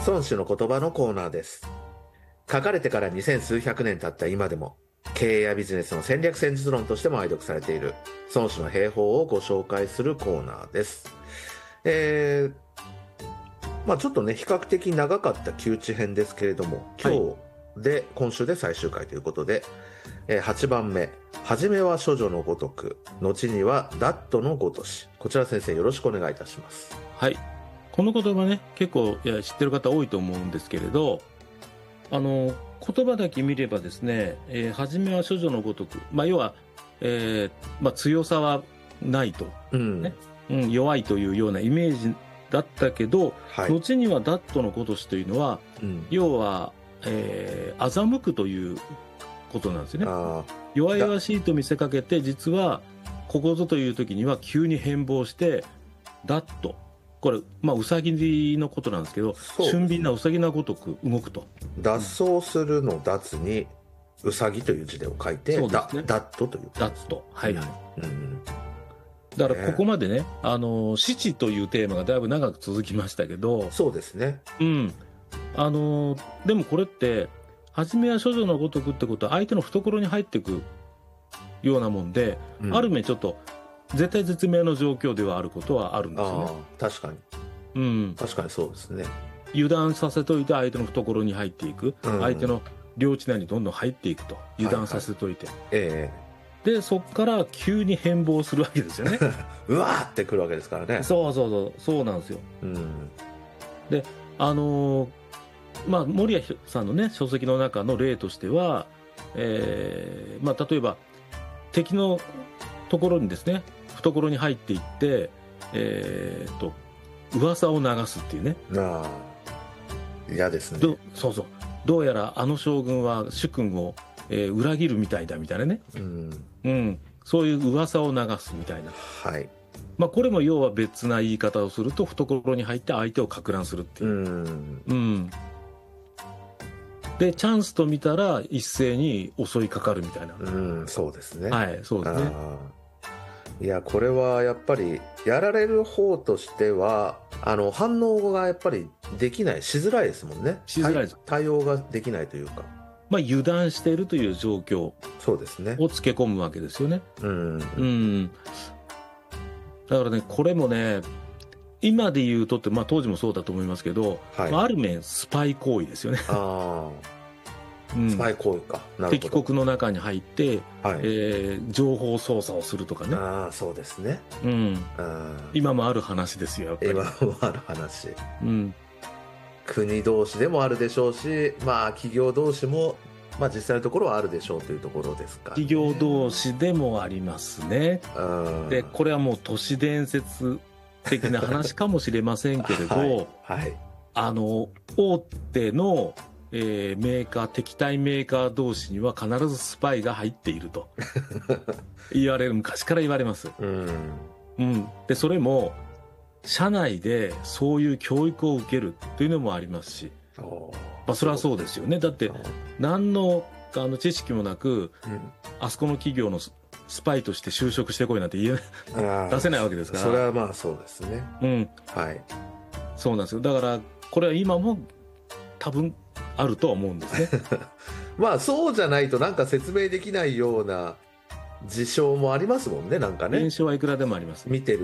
孫子の言葉のコーナーです。書かれてから2000数百年経った今でも、経営やビジネスの戦略戦術論としても愛読されている孫子の兵法をご紹介するコーナーです。ちょっとね比較的長かった旧知編ですけれども、今週で最終回ということで、8番目、初めは処女のごとく、後にはダットのごとし。こちら先生よろしくお願いいたします。 はい、この言葉ね結構知ってる方多いと思うんですけれど、言葉だけ見ればですね、初めは処女のごとく、要は、強さはないと、弱いというようなイメージだったけど、後にはダットのごとしというのは、要は、欺くということなんですよね。弱々しいと見せかけて、実はここぞという時には急に変貌してダット、これウサギのことなんですけど、俊敏なウサギなごとく動くと。 脱走するの脱にウサギという字でを書いて、ダットというダット、だからここまでね、死地というテーマがだいぶ長く続きましたけど、 そうですね。 でもこれって初めは処女のごとくってことは相手の懐に入っていくようなもんで、ある面ちょっと絶対絶命の状況ではあることはあるんですよね。 確かに、確かにそうですね。 油断させといて相手の懐に入っていく、相手の領地内にどんどん入っていくと、油断させといて、でそこから急に変貌するわけですよね。 うわーってくるわけですからね。 そうなんですよ。で森谷さんのね書籍の中の例としては、例えば敵のところにですね懐に入っていって、噂を流すっていうね。 嫌ですね。 どうやらあの将軍は主君を、裏切るみたいだみたいなね、そういう噂を流すみたいな、これも要は別な言い方をすると懐に入って相手を撹乱するっていう、でチャンスと見たら一斉に襲いかかるみたいな。 そうですね。 そうですね。 いやこれはやっぱりやられる方としては反応がやっぱりできない、しづらいですもんね。 しづらいです。 対応ができないというか、 油断しているという状況をつけ込むわけですよね。だからねこれもね今で言うとって、当時もそうだと思いますけど、ある面スパイ行為ですよね。 スパイ行為か。 敵国の中に入って、情報操作をするとかね。 そうですね。 今もある話ですよ、やっぱり。 今もある話。国同士でもあるでしょうし、企業同士も、実際のところはあるでしょうというところですか、 企業同士でもありますね。でこれはもう都市伝説的な話かもしれませんけれど、大手のメーカー、敵対メーカー同士には必ずスパイが入っていると昔から言われます。でそれも社内でそういう教育を受けるというのもありますし、それはそうですよね。だって何の知識もなく、あそこの企業のスパイとして就職してこいなんて出せないわけですから。 それはそうですね。 そうなんですよ。だからこれは今も多分あるとは思うんですね。 そうじゃないとなんか説明できないような事象もありますもんね。なんかね、 現象はいくらでもあります。 見てる